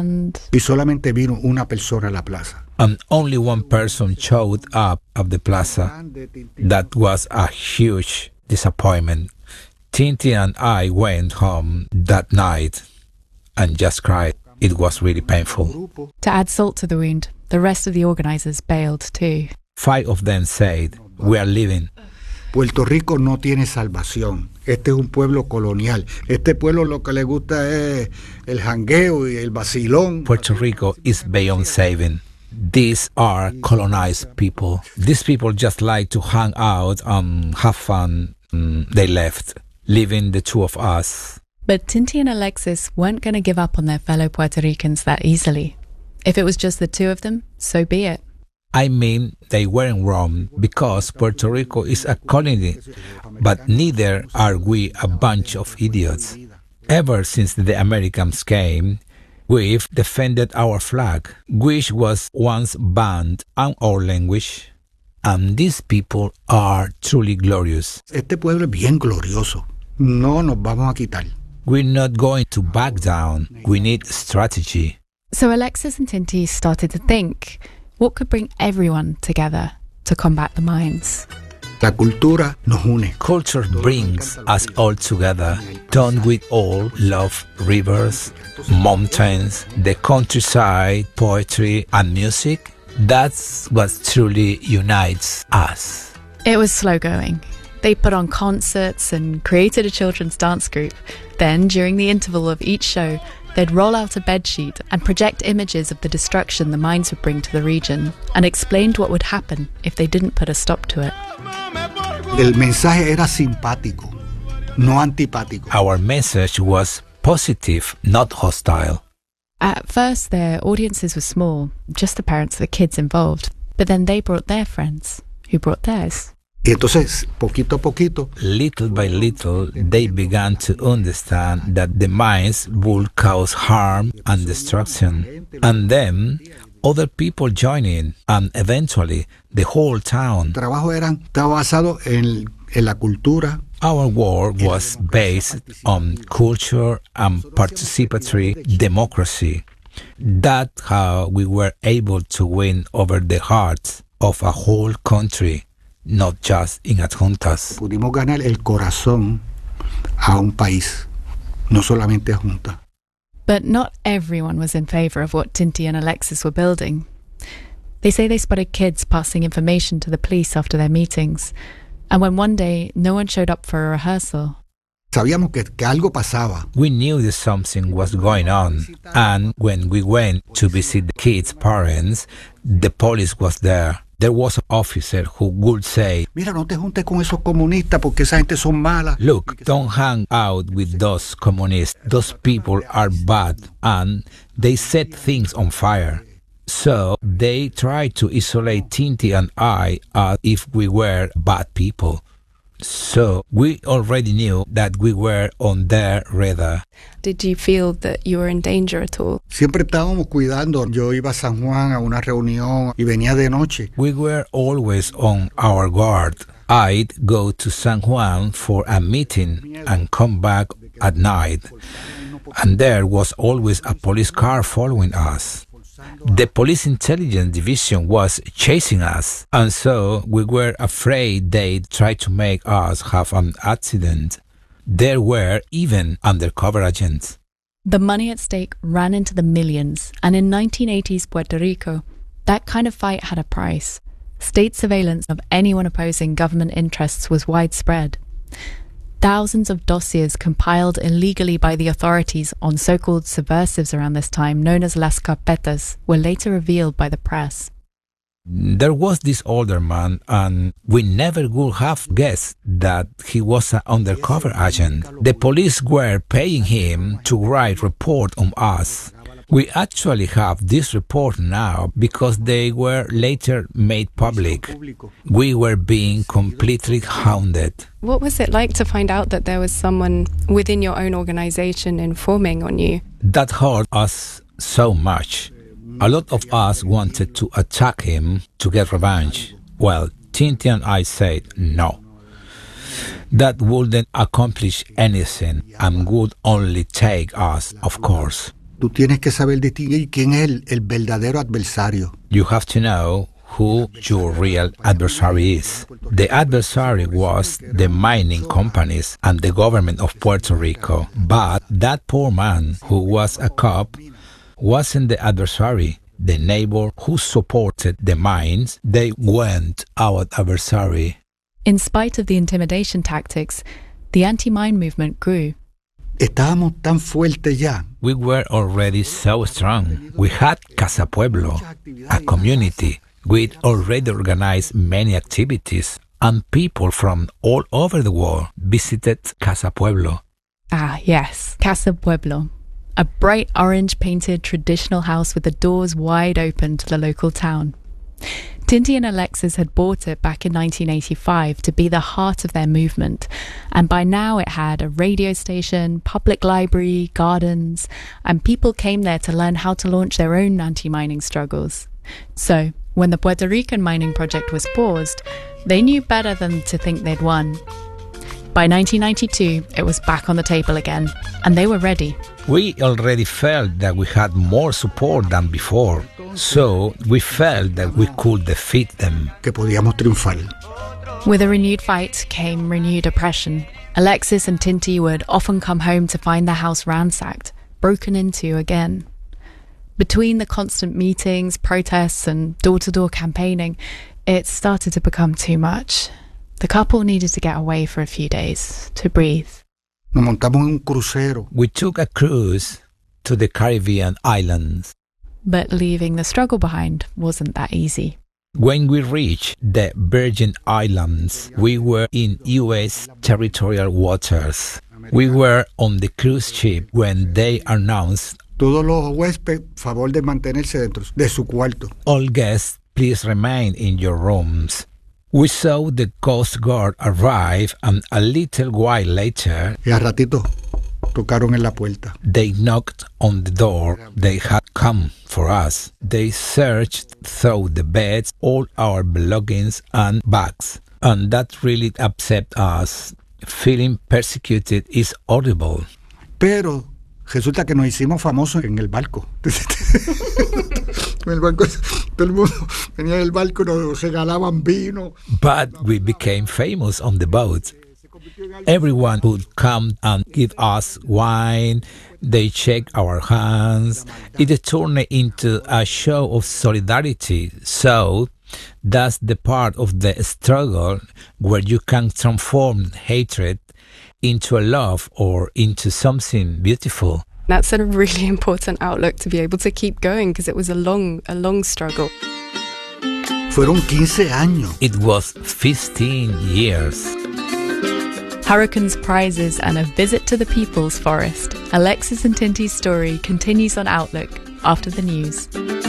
Y solamente vino una persona a la plaza. And only one person showed up at the plaza. That was a huge disappointment. Tintin and I went home that night and just cried. It was really painful. To add salt to the wound, the rest of the organizers bailed too. 5 of them said, "We are leaving." Puerto Rico no tiene salvación. Este es un pueblo colonial. Este pueblo lo que le gusta es el jangueo y el vacilón. Puerto Rico is beyond saving. These are colonized people. These people just like to hang out and have fun. They left, leaving the two of us. But Tinti and Alexis weren't going to give up on their fellow Puerto Ricans that easily. If it was just the two of them, so be it. I mean, they weren't wrong because Puerto Rico is a colony, but neither are we a bunch of idiots. Ever since the Americans came, we've defended our flag, which was once banned in our language, and these people are truly glorious. Este pueblo es bien glorioso. No nos vamos a quitar. We're not going to back down. We need strategy. So Alexis and Tinti started to think, what could bring everyone together to combat the mines? La cultura nos une. Culture brings us all together. Don't we all love rivers, mountains, the countryside, poetry, and music? That's what truly unites us. It was slow going. They put on concerts and created a children's dance group. Then, during the interval of each show, they'd roll out a bedsheet and project images of the destruction the mines would bring to the region, and explained what would happen if they didn't put a stop to it. El mensaje era simpático, no antipático. Our message was positive, not hostile. At first, their audiences were small, just the parents of the kids involved. But then they brought their friends, who brought theirs. Y entonces, poquito a poquito, little by little, they began to understand that the mines would cause harm and destruction. And then, other people joined in, and eventually, the whole town. El trabajo estaba basado en la cultura. Our work was based on culture and participatory democracy. That's how we were able to win over the hearts of a whole country, not just in adjuntas. Pudimos ganar el corazón a un país, no solamente a junta. But not everyone was in favour of what Tinti and Alexis were building. They say they spotted kids passing information to the police after their meetings, and when one day no one showed up for a rehearsal. Sabíamos que algo pasaba. We knew that something was going on, and when we went to visit the kids' parents, the police was there. There was an officer who would say, "Mira, no te juntes con esos comunistas porque esa gente son malas." "Look, don't hang out with those communists. Those people are bad, and they set things on fire." So they tried to isolate Tinti and I as if we were bad people. So we already knew that we were on their radar. Did you feel that you were in danger at all? Siempre estábamos cuidando. Yo iba a San Juan a una reunión y venía de noche. We were always on our guard. I'd go to San Juan for a meeting and come back at night. And there was always a police car following us. The police intelligence division was chasing us, and so we were afraid they'd try to make us have an accident. There were even undercover agents. The money at stake ran into the millions, and in 1980s Puerto Rico, that kind of fight had a price. State surveillance of anyone opposing government interests was widespread. Thousands of dossiers compiled illegally by the authorities on so-called subversives around this time, known as las carpetas, were later revealed by the press. There was this older man, and we never would have guessed that he was an undercover agent. The police were paying him to write report on us. We actually have this report now because they were later made public. We were being completely hounded. What was it like to find out that there was someone within your own organization informing on you? That hurt us so much. A lot of us wanted to attack him to get revenge. Well, Tinti and I said no. That wouldn't accomplish anything and would only take us, of course. Tú tienes que saber distinguir quién es el verdadero adversario. You have to know who your real adversary is. The adversary was the mining companies and the government of Puerto Rico. But that poor man who was a cop wasn't the adversary. The neighbor who supported the mines, they went our adversary. In spite of the intimidation tactics, the anti-mine movement grew. Estábamos tan fuertes ya. We were already so strong. We had Casa Pueblo, a community. We'd already organized many activities, and people from all over the world visited Casa Pueblo. Ah, yes, Casa Pueblo. A bright orange-painted traditional house with the doors wide open to the local town. Tinti and Alexis had bought it back in 1985 to be the heart of their movement, and by now it had a radio station, public library, gardens, and people came there to learn how to launch their own anti-mining struggles. So, when the Puerto Rican mining project was paused, they knew better than to think they'd won. By 1992, it was back on the table again, and they were ready. We already felt that we had more support than before, so we felt that we could defeat them. Que podíamos triunfar. With a renewed fight came renewed oppression. Alexis and Tinti would often come home to find their house ransacked, broken into again. Between the constant meetings, protests, and door-to-door campaigning, it started to become too much. The couple needed to get away for a few days, to breathe. Nos montamos en un crucero. We took a cruise to the Caribbean islands. But leaving the struggle behind wasn't that easy. When we reached the Virgin Islands, we were in U.S. territorial waters. We were on the cruise ship when they announced, Todos los huéspedes, favor de mantenerse dentro de su cuarto. all guests, please remain in your rooms. We saw the Coast Guard arrive, and a little while later, Y a ratito tocaron en la puerta. they knocked on the door. They had come for us. They searched through the beds, all our belongings and bags. And that really upset us. Feeling persecuted is horrible. Pero resulta que nos hicimos famosos en el barco. En el barco, todo el mundo venía del barco, nos regalaban vino. But we became famous on the boat. Everyone would come and give us wine. They shake our hands. It turned into a show of solidarity. So that's the part of the struggle where you can transform hatred into a love or into something beautiful. That's a really important outlook to be able to keep going, because it was a long struggle. Fueron 15 años. It was 15 years. Hurricanes, prizes, and a visit to the People's Forest. Alexis and Tinti's story continues on Outlook after the news.